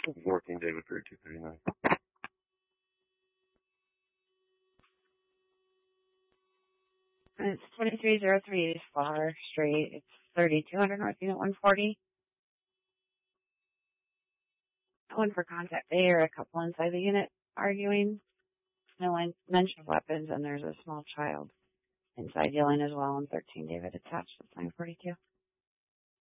14 David Pier 239. And it's 2303 Flower Street. It's 3200 North Unit 140. One for contact there, a couple inside the unit arguing. No mention of weapons, and there's a small child inside yelling as well, and 13 David attached to 942.